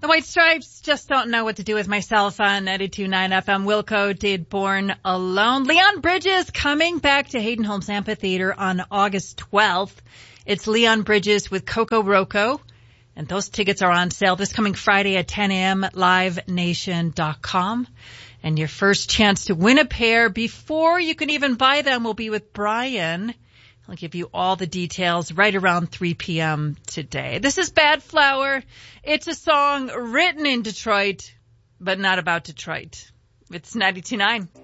The White Stripes, Just Don't Know What to Do With Myself on 92.9 FM. Wilco did Born Alone. Leon Bridges coming back to Hayden Holmes Amphitheater on August 12th. It's Leon Bridges with Coco Roco, and those tickets are on sale this coming Friday at 10 a.m. at livenation.com. And your first chance to win a pair before you can even buy them will be with Brian. I'll give you all the details right around 3 p.m. today. This is Bad Flower. It's a song written in Detroit, but not about Detroit. It's 92.9.